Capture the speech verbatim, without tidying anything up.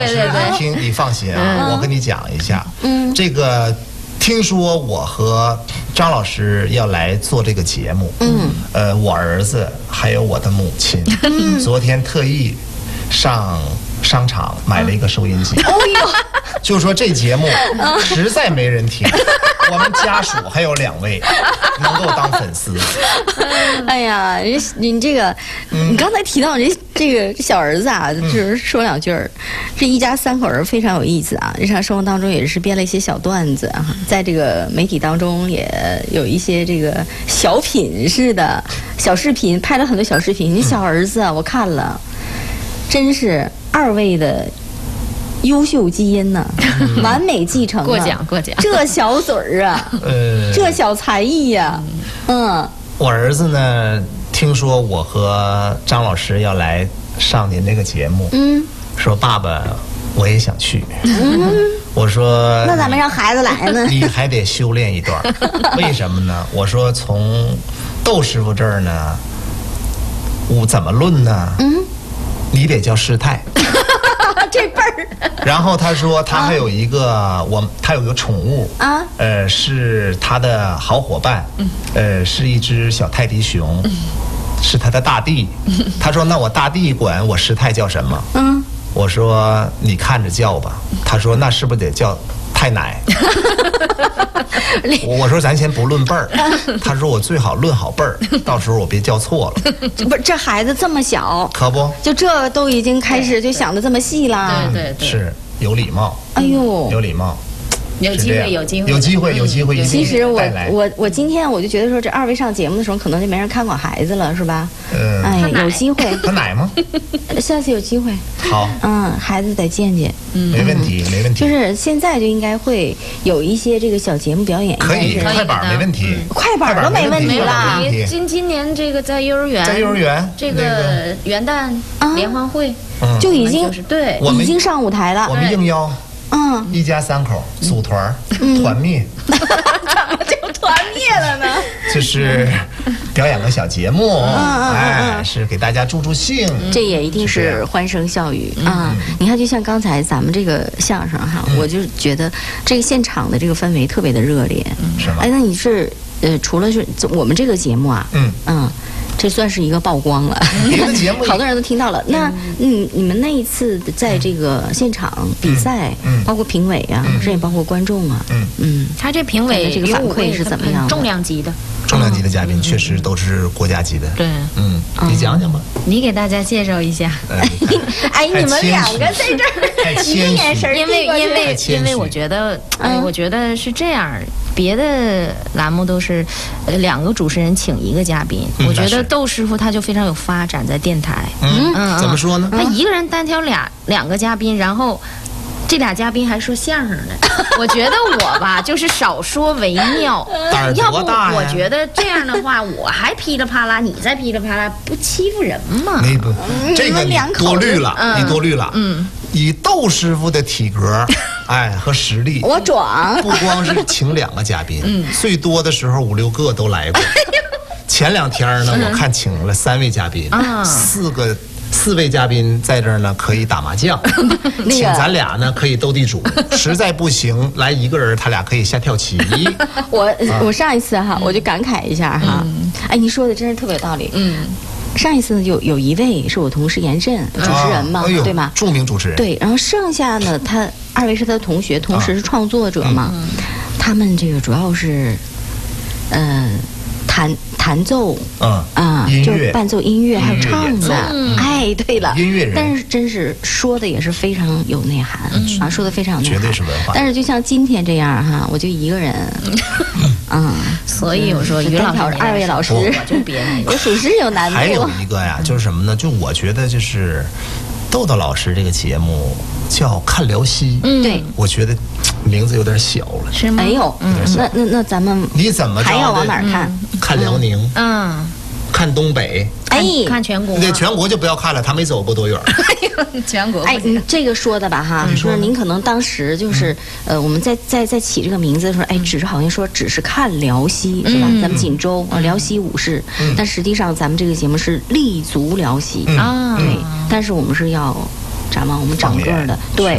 对对对， 听你放心啊，我跟你讲一下， 嗯， 这个听说我和张老师要来做这个节目， 嗯， 呃，我儿子还有我的母亲，昨天特意上商场买了一个收音机， 哦呦， 就说这节目实在没人听，我们家属还有两位能够当粉丝。 哎呀，您您这个，你刚才提到这这个小儿子啊，就是说两句儿，这一家三口人非常有意思啊。日常生活当中也是编了一些小段子啊，在这个媒体当中也有一些这个小品式的小视频，拍了很多小视频。你小儿子啊，我看了，真是二位的优秀基因呐、完美继承、啊。 过奖过奖。 这小嘴儿啊， 呃， 这小才艺呀、啊，嗯。 我儿子呢，听说我和张老师要来上您那个节目， 嗯， 说爸爸，我也想去。嗯，我说那咋没让孩子来呢？ 你还得修炼一段，为什么呢？我说从窦师傅这儿呢，我怎么论呢？ 嗯， 你得叫师太。 这辈儿。 然后他说他还有一个、我他有个宠物啊， 呃，是他的好伙伴，呃，是一只小泰迪熊，是他的大弟。他说那我大弟管我师太叫什么？ 嗯， 我说你看着叫吧。他说那是不是得叫太奶？我我说咱先不论辈儿，他说我最好论好辈儿，到时候我别叫错了。 不是这孩子这么小， 可不， 就这都已经开始就想的这么细了。 对对对， 是有礼貌， 哎呦， 有礼貌。 有机会，有机会， 有机会，有机会，一定其实我带来我我今天我就觉得说，这二位上节目的时候，可能就没人看管孩子了，是吧？ 嗯， 哎，有机会， 他奶吗？ 下次有机会， 好， 嗯，孩子得见见。 没问题，没问题。 就是现在就应该会有一些这个小节目表演， 可以， 应该是快板没问题， 快板都没问题啦。 没问题今今年这个在幼儿园， 在幼儿园这个元旦联欢会嗯就已经就是对， 我们已经上舞台了我。们应邀嗯， 一家三口组团团灭， 怎么就团灭了呢？ 就是表演个小节目， 嗯嗯哎，是给大家助助兴。 这也一定是这样是欢声笑语啊！你看，就像刚才咱们这个相声哈，我就觉得这个现场的这个氛围特别的热烈。 是吗哎，那你是呃，除了是我们这个节目啊， 嗯嗯。这算是一个曝光了， 别的节目好多人都听到了。那嗯，你们那一次在这个现场比赛， 嗯包括评委啊，甚至包括观众啊， 嗯嗯， 他这评委这个反馈是怎么样的？ 重量级的， 重量级的嘉宾确实都是国家级的。 对， 嗯，你讲讲吧。 你给大家介绍一下。 哎，你们两个在这太儿， 谦虚一眼神因为因为谦虚因为我觉得，哎， 嗯我觉得是这样。别的栏目都是，呃，两个主持人请一个嘉宾。我觉得嗯那是窦师傅他就非常有发展在电台。 嗯嗯， 怎么说呢？ 他一个人单挑俩两个嘉宾，然后这俩嘉宾还说相声的。我觉得我吧，就是少说为妙。 胆儿要不多大呀我觉得这样的话，我还噼里啪啦，你再噼里啪啦，不欺负人吗？ 那不，这个你你们两口多虑了， 嗯你多虑了。嗯，以窦师傅的体格，哎和实力， 我壮， 不光是请两个嘉宾，嗯，最多的时候五六个都来过。前两天呢，我看请了三位嘉宾， 啊四个四位嘉宾在这儿呢，可以打麻将，请咱俩呢可以斗地主，实在不行来一个人，他俩可以下跳棋。 我我上一次哈，我就感慨一下哈，哎，你说的真是特别有道理。 嗯， 上一次呢，有有一位是我同事严震，主持人嘛， 啊哎呦对吗？ 著名主持人。 对，然后剩下呢，他二位是他的同学，同时是创作者嘛，他们这个主要是，呃，弹弹奏。 嗯啊， 音乐就是伴奏音乐，还有音乐演奏唱的，哎，对了， 音乐人但是真是说的也是非常有内涵啊，说的非常有内涵， 绝对是文化但是就像今天这样哈，我就一个人，嗯， 所以我说于老师单挑着二位老师， 我就别那个也属实有难度。 还有一个呀，就是什么呢？就我觉得就是豆豆老师这个节目叫《看辽西》， 嗯对， 我觉得名字有点小了。 是吗？ 哎呦，那那那咱们你怎么着还要往的哪儿看？ 看辽宁， 嗯， 看东北， 哎， 看全国， 那全国就不要看了，他没走过多远。 全国。 哎，你这个说的吧哈，就是您可能当时就是呃，我们在在在起这个名字的时候，哎，只是好像说只是看辽西是吧？咱们锦州啊，辽西武士，但实际上咱们这个节目是立足辽西啊， 对，但是我们是要展望我们整个的，对，